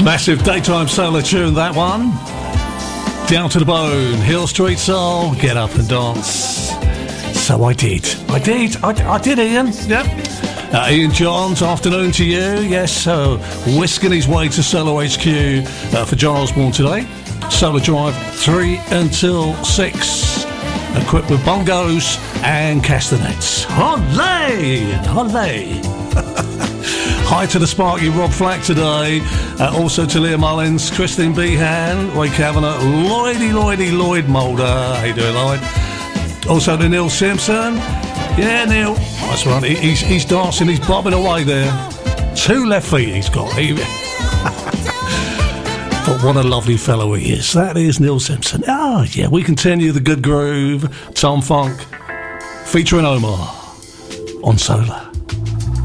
Massive daytime solo tune, that one. Down to the Bone, Hill Street Soul, Get Up and Dance. So I did, Ian. Yep. Ian Johns, afternoon to you. Yes, whisking his way to Solo HQ for John Osborne today. Solo Drive 3 until 6. Equipped with bongos and castanets. Olé! Olé! Hi to the Sparky Rob Flack today. Also to Leah Mullins, Christine Behan, Ray Kavanagh, Lloyd Mulder. How you doing, Lloyd? Also to Neil Simpson. Yeah, Neil. That's right. He's dancing, he's bobbing away there. 2 left feet he's got. But what a lovely fellow he is. That is Neil Simpson. Oh, yeah, we continue the good groove. Tom Funk featuring Omar on Solar.